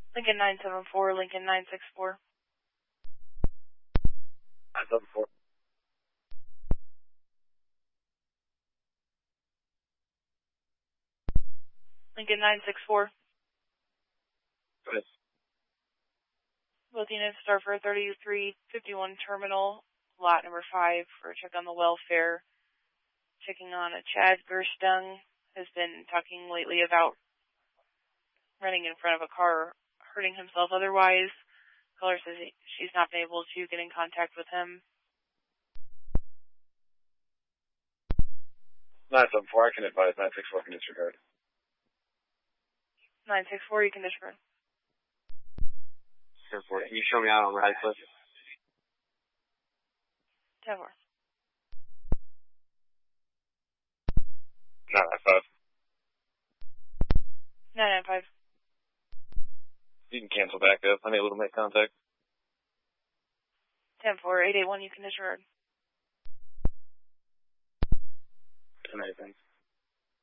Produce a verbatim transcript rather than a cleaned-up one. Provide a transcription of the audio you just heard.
Lincoln nine seven four, Lincoln nine six four. nine seven four. Lincoln nine six four. Go ahead. Both units start for thirty-three fifty-one terminal, lot number five, for a check on the welfare. Checking on a Chad Gerstung, has been talking lately about running in front of a car, hurting himself otherwise. Caller says he, she's not been able to get in contact with him. nine seven four, I can advise. nine six four can disregard. nine six four, you can disregard. ten four, can you show me out on Radcliffe? ten four. nine nine five. nine nine five. You can cancel back up. I'm able to make contact. ten four, eight eight one, you can disregard. ten eight, thanks.